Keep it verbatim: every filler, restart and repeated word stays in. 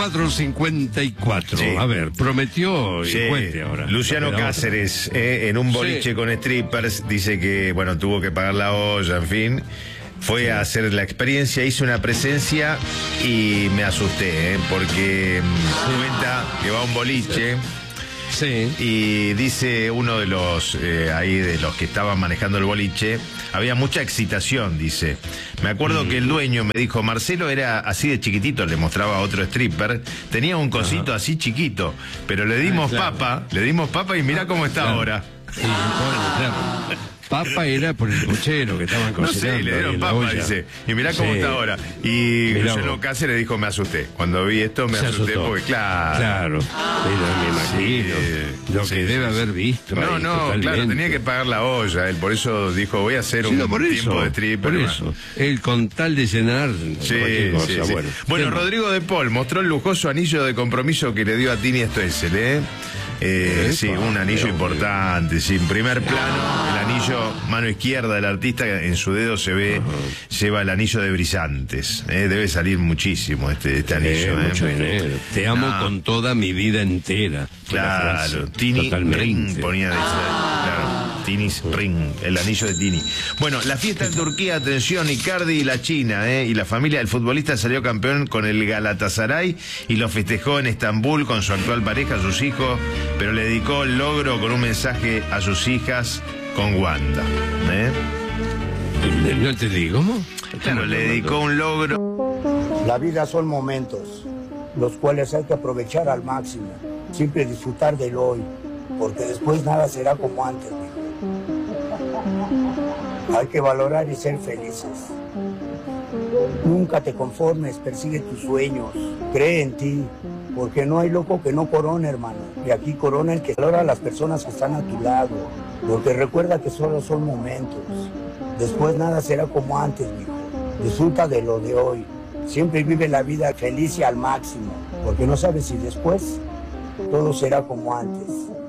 cuatro cincuenta y cuatro. Sí. A ver, prometió y sí. cuente ahora. Luciano Cáceres, eh, en un boliche sí. con strippers, dice que, bueno, tuvo que pagar la olla, en fin. Fue sí. a hacer la experiencia, hizo una presencia y me asusté, eh, porque sí. cuenta que va a un boliche. Sí. Y dice uno de los eh, ahí de los que estaban manejando el boliche, había mucha excitación, dice. Me acuerdo mm. que el dueño me dijo, Marcelo era así de chiquitito, le mostraba a otro stripper, tenía un cosito Ajá. así chiquito, pero le dimos ah, claro. papa, le dimos papa y mirá cómo está claro. ahora. Sí, bueno, claro. Papa era por el cochero que estaban cocinando. No sé, le dieron papa, dice. Y mirá cómo sí. está ahora. Y Luciano Cáceres dijo, me asusté. Cuando vi esto me Se asusté asustó. porque, claro. Claro. Pero me imagino sí, lo sí, que sí, debe sí. haber visto. No, ahí, no, totalmente. claro, tenía que pagar la olla. Él por eso dijo, voy a hacer sí, un no, por tiempo eso, de stripper. Por eso. Él con tal de llenar sí, cosa. Sí, sí. Bueno, bueno Rodrigo de Paul mostró el lujoso anillo de compromiso que le dio a Tini Stoessel, ¿eh? Eh, sí, un anillo importante, sí, en primer plano, el anillo, mano izquierda del artista, en su dedo se ve, uh-huh. lleva el anillo de brillantes, eh, debe salir muchísimo este, este anillo. Eh, mucho dinero. Te amo no. con toda mi vida entera. Claro, Tini Ring ponía de claro, Tini's Ring, el anillo de Tini. Bueno, la fiesta en Turquía, atención, Icardi y la China, eh, y la familia del futbolista salió campeón con el Galatasaray y lo festejó en Estambul con su actual pareja, sus hijos, pero le dedicó el logro con un mensaje a sus hijas con Wanda. ¿eh? No te digo, ¿cómo? Claro, le dedicó un logro. La vida son momentos, los cuales hay que aprovechar al máximo, siempre disfrutar del hoy, porque después nada será como antes, mijo. Hay que valorar y ser felices. Nunca te conformes, persigue tus sueños, cree en ti, porque no hay loco que no corone, hermano. Y aquí corona el que valora a las personas que están a tu lado, porque recuerda que solo son momentos. Después nada será como antes, mijo. Disfruta de lo de hoy. Siempre vive la vida feliz y al máximo, porque no sabes si después todo será como antes.